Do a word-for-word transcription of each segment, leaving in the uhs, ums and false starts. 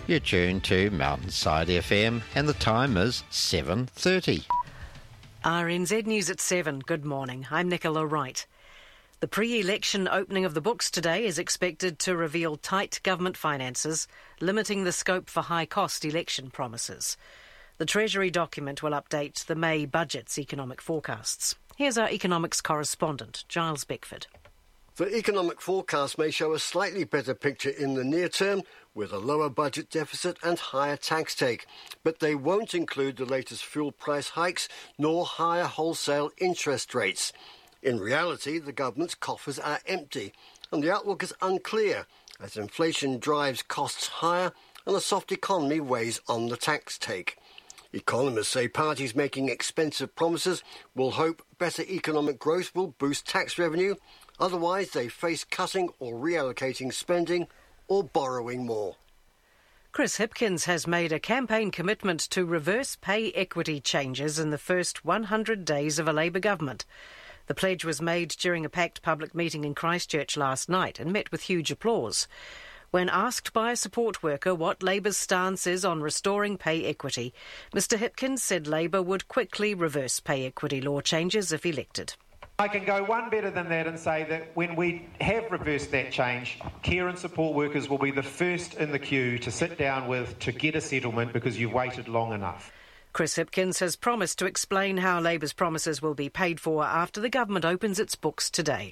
You're tuned to Mountainside F M and the time is seven thirty. R N Z News at seven. Good morning. I'm Nicola Wright. The pre-election opening of the books today is expected to reveal tight government finances, limiting the scope for high-cost election promises. The Treasury document will update the May budget's economic forecasts. Here's our economics correspondent, Giles Beckford. The economic forecast may show a slightly better picture in the near term, with a lower budget deficit and higher tax take. But they won't include the latest fuel price hikes nor higher wholesale interest rates. In reality, the government's coffers are empty, and the outlook is unclear as inflation drives costs higher and a soft economy weighs on the tax take. Economists say parties making expensive promises will hope better economic growth will boost tax revenue. Otherwise, they face cutting or reallocating spending or borrowing more. Chris Hipkins has made a campaign commitment to reverse pay equity changes in the first one hundred days of a Labour government. The pledge was made during a packed public meeting in Christchurch last night and met with huge applause. When asked by a support worker what Labour's stance is on restoring pay equity, Mr Hipkins said Labour would quickly reverse pay equity law changes if elected. I can go one better than that and say that when we have reversed that change, care and support workers will be the first in the queue to sit down with to get a settlement because you've waited long enough. Chris Hipkins has promised to explain how Labour's promises will be paid for after the government opens its books today.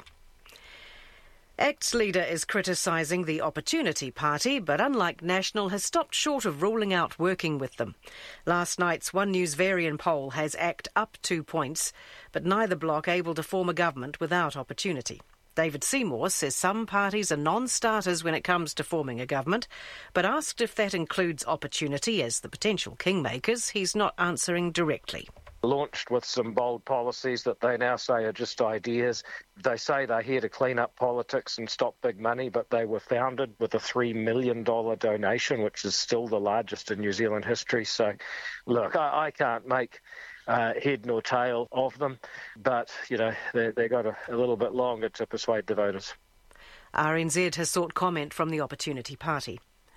ACT's leader is criticising the Opportunity Party, but unlike National, has stopped short of ruling out working with them. Last night's One News Varian poll has ACT up two points, but neither bloc able to form a government without Opportunity. David Seymour says some parties are non-starters when it comes to forming a government, but asked if that includes Opportunity as the potential kingmakers, he's not answering directly. Launched with some bold policies that they now say are just ideas. They say they're here to clean up politics and stop big money, but they were founded with a three million dollars donation, which is still the largest in New Zealand history. So, look, I, I can't make uh, head nor tail of them, but, you know, they, they've got a, a little bit longer to persuade the voters. R N Z has sought comment from the Opportunity Party.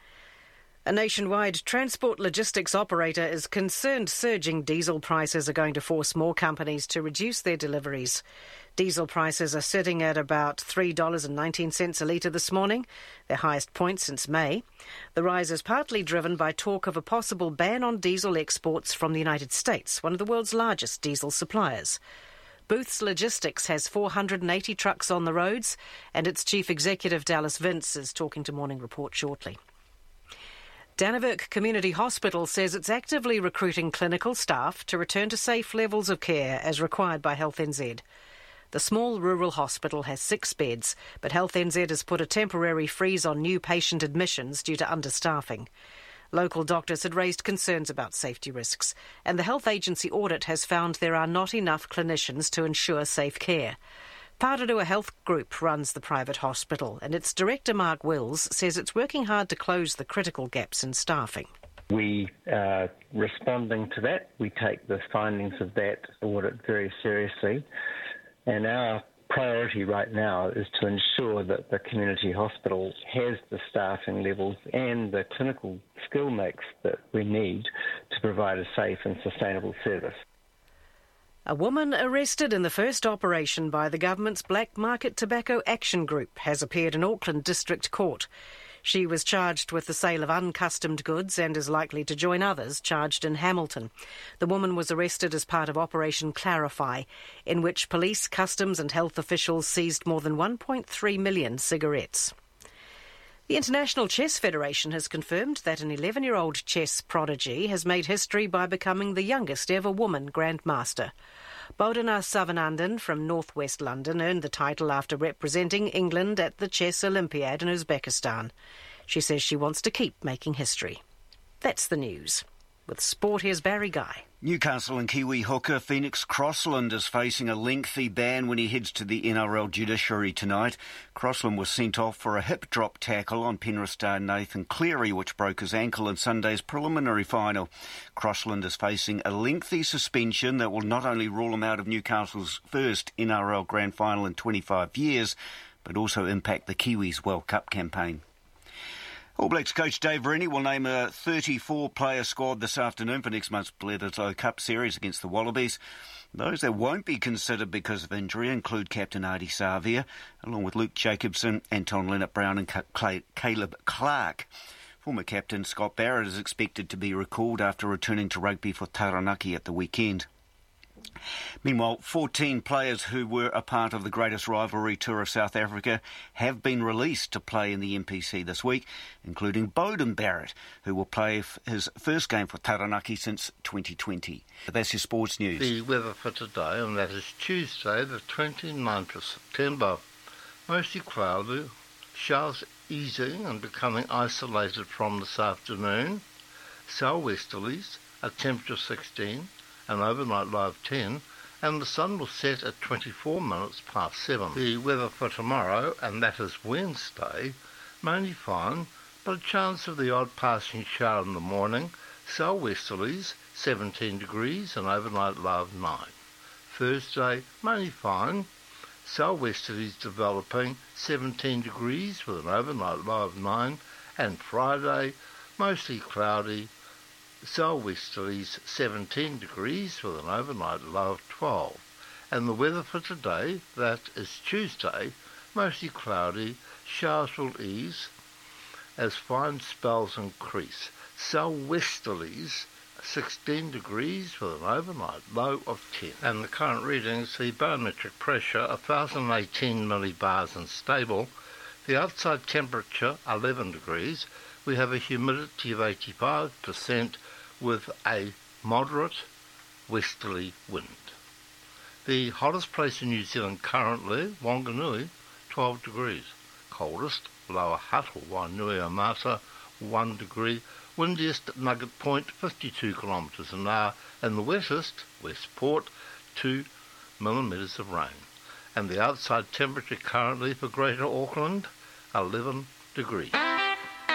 A nationwide transport logistics operator is concerned surging diesel prices are going to force more companies to reduce their deliveries. Diesel prices are sitting at about three dollars and nineteen cents a litre this morning, their highest point since May. The rise is partly driven by talk of a possible ban on diesel exports from the United States, one of the world's largest diesel suppliers. Booths Logistics has four hundred eighty trucks on the roads, and its chief executive, Dallas Vince, is talking to Morning Report shortly. Dannevirke Community Hospital says it's actively recruiting clinical staff to return to safe levels of care as required by Health N Z. The small rural hospital has six beds, but Health N Z has put a temporary freeze on new patient admissions due to understaffing. Local doctors had raised concerns about safety risks, and the health agency audit has found there are not enough clinicians to ensure safe care. Pārarua Health Group runs the private hospital, and its director, Mark Wills, says it's working hard to close the critical gaps in staffing. We are responding to that. We take the findings of that audit very seriously, and our priority right now is to ensure that the community hospital has the staffing levels and the clinical skill mix that we need to provide a safe and sustainable service. A woman arrested in the first operation by the government's Black Market Tobacco Action Group has appeared in Auckland District Court. She was charged with the sale of uncustomed goods and is likely to join others charged in Hamilton. The woman was arrested as part of Operation Clarify, in which police, customs and health officials seized more than one point three million cigarettes. The International Chess Federation has confirmed that an eleven-year-old chess prodigy has made history by becoming the youngest ever woman Grandmaster. Bodhana Savanandan from northwest London earned the title after representing England at the Chess Olympiad in Uzbekistan. She says she wants to keep making history. That's the news. With sport, here's Barry Guy. Newcastle and Kiwi hooker Phoenix Crossland is facing a lengthy ban when he heads to the N R L judiciary tonight. Crossland was sent off for a hip drop tackle on Penrith star Nathan Cleary, which broke his ankle in Sunday's preliminary final. Crossland is facing a lengthy suspension that will not only rule him out of Newcastle's first N R L grand final in twenty-five years, but also impact the Kiwis' World Cup campaign. All Blacks coach Dave Rennie will name a thirty-four player squad this afternoon for next month's Bledisloe Cup series against the Wallabies. Those that won't be considered because of injury include Captain Ardie Savea, along with Luke Jacobson, Anton Leonard-Brown and Caleb Clark. Former captain Scott Barrett is expected to be recalled after returning to rugby for Taranaki at the weekend. Meanwhile, fourteen players who were a part of the greatest rivalry tour of South Africa have been released to play in the M P C this week, including Beauden Barrett, who will play his first game for Taranaki since twenty twenty. That's your sports news. The weather for today, and that is Tuesday, the twenty-ninth of September. Mostly cloudy, showers easing and becoming isolated from this afternoon. Southwesterlies, a temperature of sixteen, an overnight low of ten, and the sun will set at twenty-four minutes past seven. The weather for tomorrow, and that is Wednesday, mainly fine, but a chance of the odd passing shower in the morning. Southwesterlies, seventeen degrees, an overnight low of nine. Thursday, mainly fine, southwesterlies developing, seventeen degrees with an overnight low of nine, and Friday, mostly cloudy, southwesterlies seventeen degrees with an overnight low of twelve. And the weather for today, that is Tuesday, mostly cloudy, showers will ease as fine spells increase. Southwesterlies sixteen degrees with an overnight low of ten. And the current readings, the barometric pressure one thousand eighteen millibars and stable, the outside temperature eleven degrees, we have a humidity of eighty-five percent with a moderate westerly wind. The hottest place in New Zealand currently, Wanganui, twelve degrees. Coldest, Lower Hutt or Wainuiomata, one degree. Windiest at Nugget Point, fifty-two kilometres an hour. And the wettest, Westport, two millimetres of rain. And the outside temperature currently for Greater Auckland, eleven degrees.